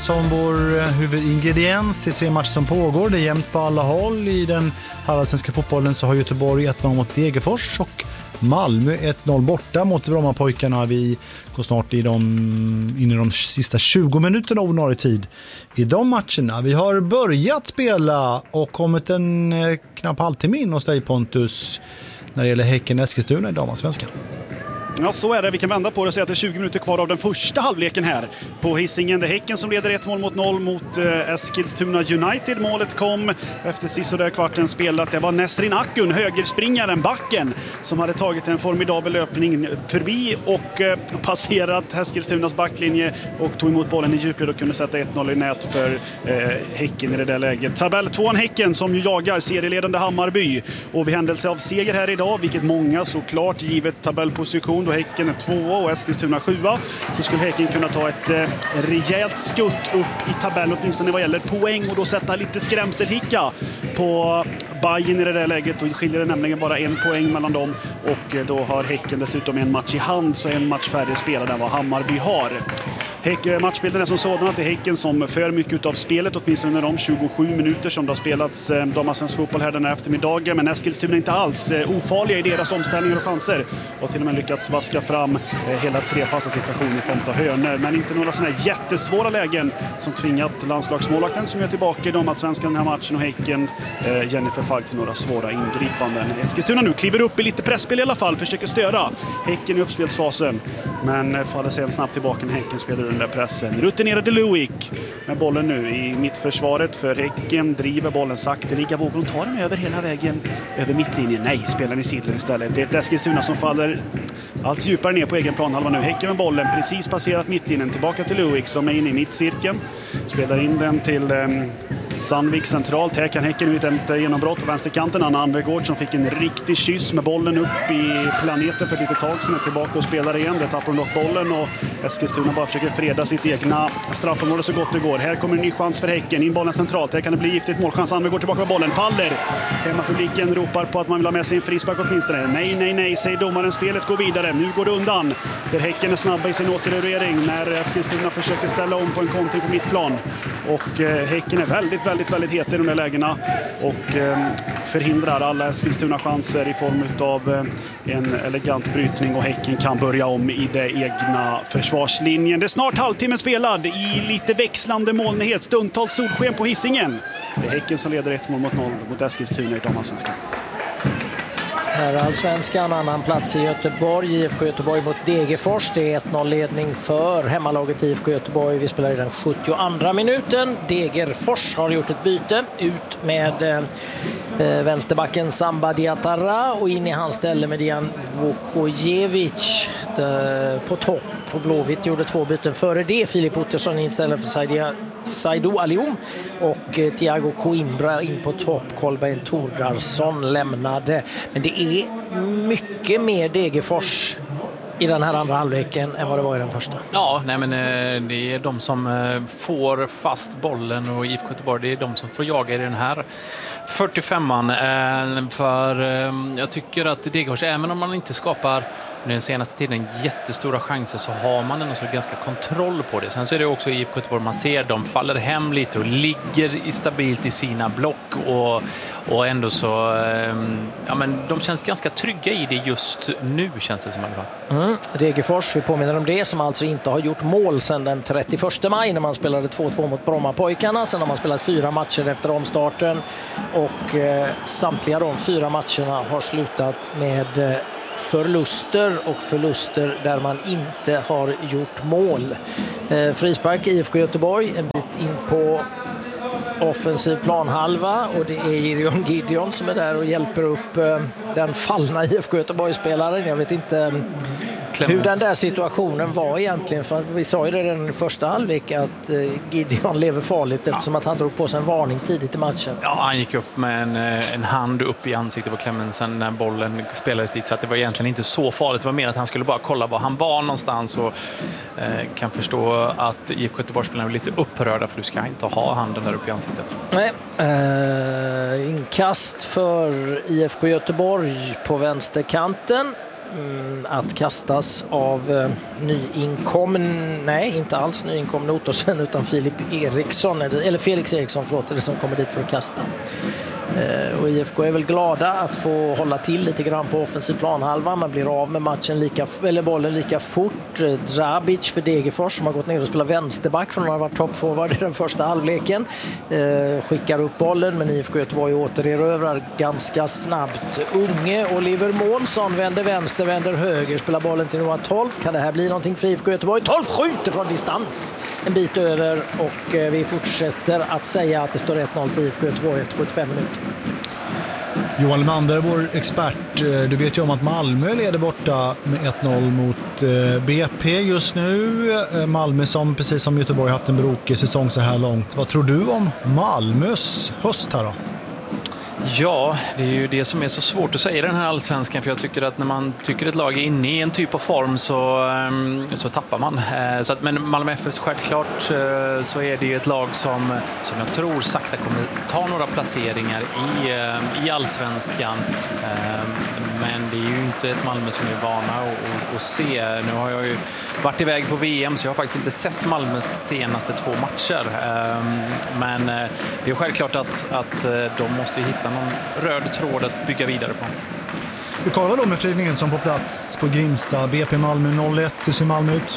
Som vår huvudingrediens till 3 matcher som pågår. Det är jämnt på alla håll. I den allsvenska fotbollen så har Göteborg 1-0 mot Degerfors och Malmö 1-0 borta mot Brommapojkarna. Vi går snart in i de sista 20 minuterna av ordinarie tid i de matcherna. Vi har börjat spela och kommit en knapp halvtimme in hos dig, Pontus, när det gäller Häcken-Eskilstuna i damallsvenskan. Ja, så är det. Vi kan vända på det och säga att det är 20 minuter kvar av den första halvleken här på Hisingen. Det är Häcken som leder 1-0 mot Eskilstuna United. Målet kom efter sisådär kvarten spelat. Det var Nesrin Akun, högerspringaren, backen, som hade tagit en formidabel löpning förbi och passerat Eskilstunas backlinje och tog emot bollen i djupled och kunde sätta 1-0 i nät för Häcken i det där läget. Tabell 2 Häcken som ju jagar serieledande Hammarby. Och vid händelse av seger här idag, vilket många såklart givet tabellposition, då Häcken är 2 och Eskilstuna 7, så skulle Häcken kunna ta ett rejält skutt upp i tabellen, åtminstone vad gäller poäng, och då sätta lite skrämselhicka på Bayern i det där läget. Och skiljer det nämligen bara 1 poäng mellan dem, och då har Häcken dessutom en match i hand, så en match färre spelad än vad Hammarby har. Matchbilden är som sådan att det är Häcken som för mycket av spelet, åtminstone under de 27 minuter som det har spelats damallsvensk fotboll här den här eftermiddagen. Men Eskilstuna är inte alls ofarliga i deras omställningar och chanser, och till och med lyckats vaska fram hela 3 fasta situationer i form av hörnor. Men inte några sådana här jättesvåra lägen som tvingat landslagsmålvakten som är tillbaka i damallsvenskan den här matchen och Häcken, Jennifer Falk, till några svåra ingripanden. Eskilstuna nu kliver upp i lite pressspel i alla fall, försöker störa Häcken i uppspelsfasen, men faller sen snabbt tillbaka när Häcken spelar den där pressen. Rutinerade Luik med bollen nu i mittförsvaret för Häcken, driver bollen sakteliga, vågar hon ta den över hela vägen över mittlinjen? Nej, spelar i sidled istället. Det är ett Eskilstuna som faller allt djupare ner på egen planhalva nu. Häcken med bollen, precis passerat mittlinjen, tillbaka till Luik som är inne i mittcirkeln, spelar in den till Sandvik centralt. Här kan Häcken ut ett genombrott på vänsterkanten. Anna Andergård som fick en riktig kyss med bollen upp i planeten för ett litet tag sedan, är tillbaka och spelar igen. Det tappar hon dock bollen och Eskilstuna bara försöker freda sitt egna straffområde så gott det går. Här kommer en ny chans för Häcken. In bollen centralt. Här kan det bli giftigt målchans. Andergård tillbaka med bollen. Faller. Hemmapubliken ropar på att man vill ha med sig en frispark åtminstone. Nej, säger domaren. Spelet går vidare. Nu går det undan. Där Häcken är snabba i sin återerövring när Eskilstuna försöker ställa om på en kontring på mittplan. Och Häcken är väldigt het i de där lägena och förhindrar alla Eskilstuna chanser i form av en elegant brytning, och Häcken kan börja om i det egna försvarslinjen. Det är snart halvtimme spelad i lite växlande molnighet, stundtals solsken på Hisingen. Det är Häcken som leder 1-0 mot Eskilstuna i damallsvenskan. Här är allsvenskan, annan plats i Göteborg. IFK Göteborg mot Degerfors. Det är 1-0 ledning för hemmalaget IFK Göteborg. Vi spelar i den 72:a minuten. Degerfors har gjort ett byte ut med vänsterbacken Samba Diatara och in i hans ställe med Dian Vukojevic på topp. Och Blåvitt gjorde 2 byten före det. Filip Ottersson in istället för Saidu Alium och Thiago Coimbra in på topp. Kolbeinn Tordarsson lämnade. Men det är mycket mer Degerfors i den här andra halvleken än vad det var i den första. Ja, nej men det är de som får fast bollen, och IFK Göteborg, det är de som får jaga i den här 45an. För jag tycker att Degerfors, även om man inte skapar den senaste tiden jättestora chanser, så har man ändå så ganska kontroll på det. Sen så är det också i IFK Göteborg, man ser de faller hem lite och ligger stabilt i sina block och ändå så ja, men de känns ganska trygga i det just nu, känns det som man Degerfors, vi påminner om det, som alltså inte har gjort mål sedan den 31 maj när man spelade 2-2 mot Brommapojkarna. Sen har man spelat 4 matcher efter omstarten och samtliga de 4 matcherna har slutat med förluster där man inte har gjort mål. Frispark IFK Göteborg, en bit in på offensiv planhalva, och det är Irion Gideon som är där och hjälper upp den fallna IFK Göteborg-spelaren. Jag vet inte hur den där situationen var egentligen, för vi sa ju det redan i första halvlek att Gideon lever farligt eftersom att han drog på sig en varning tidigt i matchen. Ja, han gick upp med en hand upp i ansiktet på Clemensen när bollen spelades dit, så att det var egentligen inte så farligt. Det var mer att han skulle bara kolla var han var någonstans, och kan förstå att IFK Göteborg-spelarna är lite upprörda, för du ska inte ha handen där uppe i ansiktet. Nej, inkast för IFK Göteborg på vänsterkanten. att kastas av inte alls nyinkommen Ottosson utan Felix Eriksson, är det som kommer dit för att kasta. Och IFK är väl glada att få hålla till lite grann på offensiv planhalva. Man blir av med matchen bollen lika fort. Drabic för Degerfors som har gått ner och spelat vänsterback från att ha varit toppforward i den första halvleken. Skickar upp bollen, men IFK Göteborg återerövrar ganska snabbt. Unge Oliver Månsson vänder vänster, vänder höger, spelar bollen till nummer 12. Kan det här bli någonting för IFK Göteborg? 12 skjuter från distans. En bit över och vi fortsätter att säga att det står 1-0 till IFK Göteborg efter 75 minuter. Johan Lemander, vår expert, du vet ju om att Malmö leder borta med 1-0 mot BP just nu. Malmö som precis som Göteborg haft en brokig säsong så här långt. Vad tror du om Malmös höst här då? Ja, det är ju det som är så svårt att säga i den här allsvenskan, för jag tycker att när man tycker ett lag är inne i en typ av form så tappar man. Men Malmö FF självklart så är det ju ett lag som jag tror sakta kommer ta några placeringar i allsvenskan. Men det är ju inte ett Malmö som är vana att se. Nu har jag ju varit iväg på VM så jag har faktiskt inte sett Malmös senaste 2 matcher. Men det är självklart att de måste hitta någon röd tråd att bygga vidare på. Vi kollar då med Fredrik Nilsson på plats på Grimsta. BP Malmö 0-1. Hur ser Malmö ut?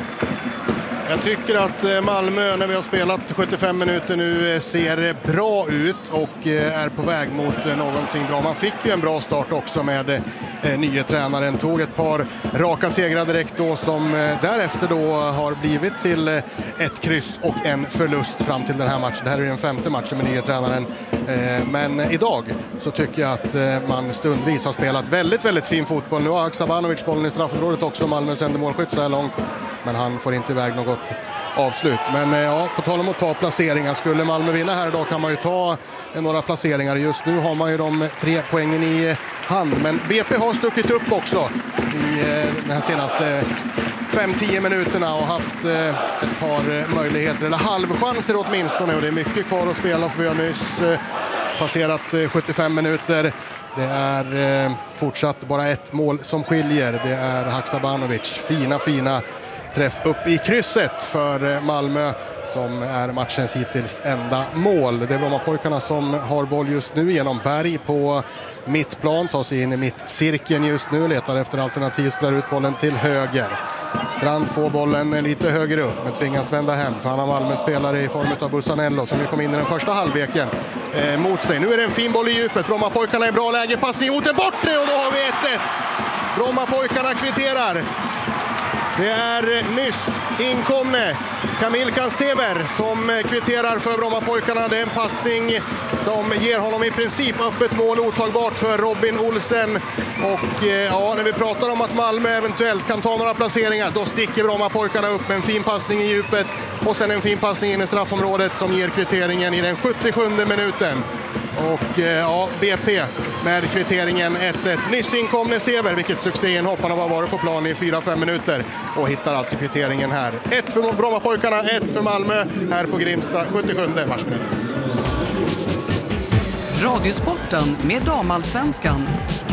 Jag tycker att Malmö, när vi har spelat 75 minuter nu, ser bra ut och är på väg mot någonting bra. Man fick ju en bra start också med nya tränaren. Tog ett par raka segrar direkt då som därefter då har blivit till ett kryss och en förlust fram till den här matchen. Det här är den 5:e matchen med nya tränaren. Men idag så tycker jag att man stundvis har spelat väldigt, väldigt fin fotboll. Nu har Haksabanovic bollen i straffområdet också, Malmös enda målskytt så här långt. Men han får inte iväg något avslut. Men ja, på tal om att ta placeringar. Skulle Malmö vinna här idag kan man ju ta några placeringar. Just nu har man ju de 3 poängen i hand. Men BP har stuckit upp också i den här senaste 5-10 minuterna och haft ett par möjligheter, eller halvchanser åtminstone. Och det är mycket kvar att spela för vi har nyss passerat 75 minuter. Det är fortsatt bara ett mål som skiljer. Det är Haksabanovic. Fina träff upp i krysset för Malmö som är matchens hittills enda mål. Det är Brommapojkarna som har boll just nu genom Berg på mittplan. Tar sig in i mittcirkeln just nu. Letar efter alternativ, spelar ut bollen till höger. Strand får bollen lite högre upp men tvingas vända hem för han har Malmö-spelare i form av Bussanello som nu kom in i den första halvleken mot sig. Nu är det en fin boll i djupet. Brommapojkarna är bra läge. Passning mot en bortre och då har vi 1-1. Brommapojkarna kvitterar. Det är nyss inkomne Kamil Kansever som kvitterar för Brommapojkarna. Det är en passning som ger honom i princip öppet mål, otagbart för Robin Olsen. Och ja, när vi pratar om att Malmö eventuellt kan ta några placeringar, då sticker Brommapojkarna upp med en fin passning i djupet och sen en fin passning in i straffområdet som ger kvitteringen i den 77:e minuten. Och ja, BP med kvitteringen 1-1. Nyss inkomne Sever, vilket succéinhopp. Han har varit på plan i 4-5 minuter och hittar alltså kvitteringen här. 1 för Brommapojkarna, 1 för Malmö här på Grimsta, 77:e matchminuten. Radiosporten med Damallsvenskan.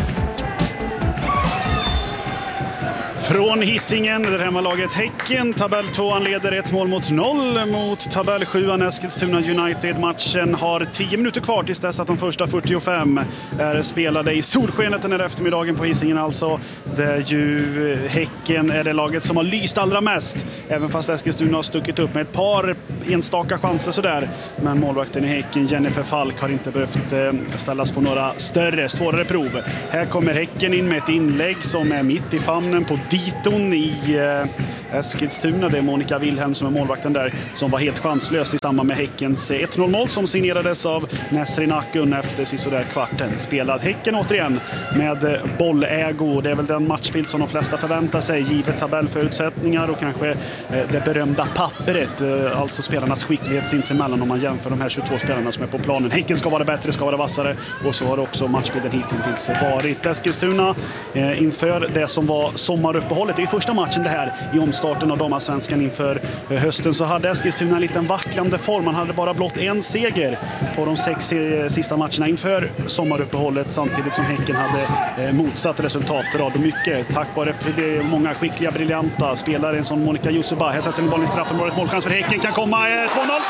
Från Hisingen, det hemmalaget Häcken. Tabell 2 leder 1-0 mot tabell 7 Eskilstuna United. Matchen har 10 minuter kvar tills dess att de första 45 är spelade i solskenet den här eftermiddagen på Hisingen. Alltså, det är ju Häcken är det laget som har lyst allra mest. Även fast Eskilstuna har stuckit upp med ett par enstaka chanser sådär. Men målvakten i Häcken, Jennifer Falk, har inte behövt ställas på några svårare prov. Här kommer Häcken in med ett inlägg som är mitt i famnen på Diton i Eskilstuna. Det är Monica Wilhelm som är målvakten där, som var helt chanslös i samband med Häckens 1-0-mål som signerades av Nesrin Akun efter sisådär kvarten spelad. Häcken återigen med bollägo. Det är väl den matchbild som de flesta förväntar sig, givet tabellförutsättningar och kanske det berömda pappret, alltså spelarnas skicklighet sinsemellan om man jämför de här 22 spelarna som är på planen. Häcken ska vara bättre, ska vara vassare, och så har också matchbilden hittills varit. Eskilstuna inför det som var sommaruppehåll sommaruppehållet. Det är första matchen det här i omstarten av damallsvenskan inför hösten. Så hade Eskilstuna en liten vacklande form. Man hade bara blott en seger på de 6 sista matcherna inför sommaruppehållet, samtidigt som Häcken hade motsatt resultatrad. Och mycket tack vare för det många skickliga, briljanta spelare som Monica Yusuba. Här sätter en boll i straffområdet. Målchans för Häcken kan komma. 2-0.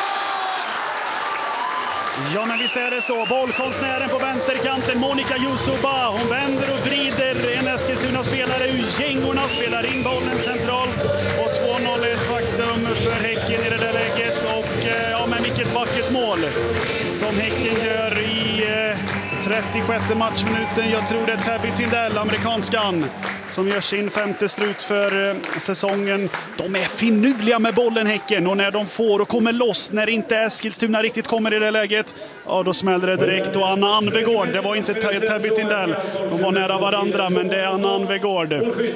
Ja, men visst är det så. Bollkonstnären på vänsterkanten, Monica Yusuba. Hon vänder och vrider en Eskilstuna-spelare ur gängorna, spelar in bollen centralt. Och 2-0 är ett faktum för Häcken i det där läget. Och ja, men vilket vackert mål som Häcken gör i 36 matchminuten. Jag tror det är Tabby Tindell, amerikanskan, som gör sin 5:e slut för säsongen. De är finurliga med bollen, Häcken, och när de får och kommer loss, när inte Eskilstuna riktigt kommer i det läget, ja, då smäller det direkt. Och Anna Anvegård, det var inte Tabby Tindell, de var nära varandra, men det är Anna Anvegård.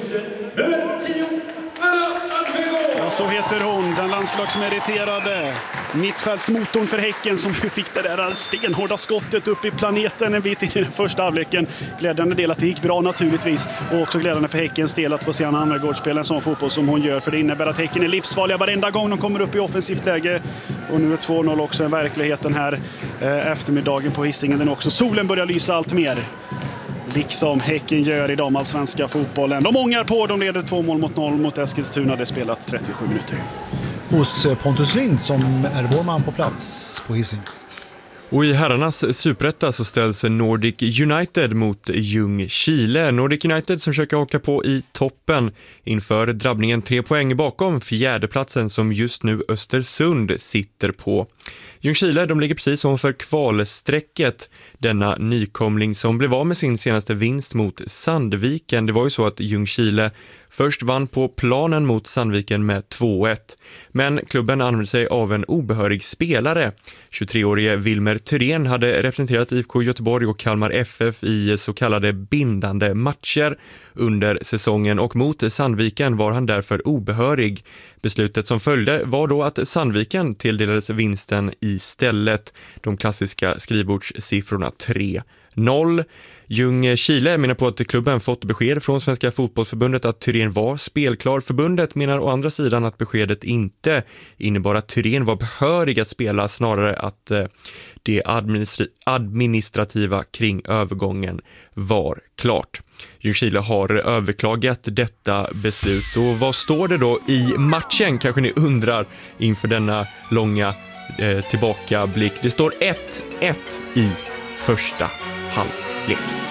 Ja, så heter hon, den landslagsmeriterade mittfältsmotorn för Häcken, som fick det där stenhårda skottet upp i planeten en bit in i den första halvleken. Glädjande del att det gick bra naturligtvis, och också glädjande för Häckens del att få se Anna Anvegård spela en sån fotboll som hon gör, för det innebär att Häcken är livsfarliga varenda gång de kommer upp i offensivt läge. Och nu är 2-0 också en verklighet den här eftermiddagen på Hisingen. Den också. Solen börjar lysa allt mer, liksom Häcken gör i damallsvenska fotbollen. De ångar på, de leder 2-0 mot Eskilstuna. Det spelat 37 minuter. Hos Pontus Lind som är vår man på plats på Hisingen. Och i herrarnas superetta så ställs Nordic United mot Ljungskile. Nordic United som försöker haka på i toppen inför drabbningen 3 poäng bakom fjärdeplatsen som just nu Östersund sitter på. Ljungskile, de ligger precis ovanför kvalsträcket, denna nykomling som blev av med sin senaste vinst mot Sandviken. Det var ju så att Ljungskile först vann på planen mot Sandviken med 2-1. Men klubben använde sig av en obehörig spelare. 23-årige Wilmer Thyrén hade representerat IFK Göteborg och Kalmar FF i så kallade bindande matcher under säsongen, och mot Sandviken var han därför obehörig. Beslutet som följde var då att Sandviken tilldelades vinsten istället. De klassiska skrivbordssiffrorna 3-0. Ljungskile menar på att klubben fått besked från Svenska fotbollsförbundet att Thyrén var spelklar. Förbundet menar å andra sidan att beskedet inte innebar att Thyrén var behörig att spela, snarare att det administrativa kring övergången var klart. Ljungskile har överklagat detta beslut. Och vad står det då i matchen, kanske ni undrar inför denna långa tillbakablick. Det står 1-1 i första halvlek.